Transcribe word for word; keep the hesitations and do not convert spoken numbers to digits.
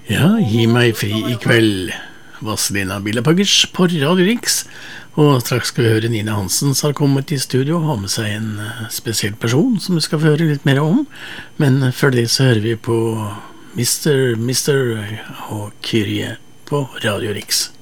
Ja, gi meg fri i kveld. Vazelina Bilopphøggers på Radio Riks. Og straks skal vi høre Nina Hansen som har kommet i studio og har med seg en uh, spesiell person som vi skal få høre litt mer om. Men uh, før det så hører vi på Mister Mister og Kyrie på Radio Riks.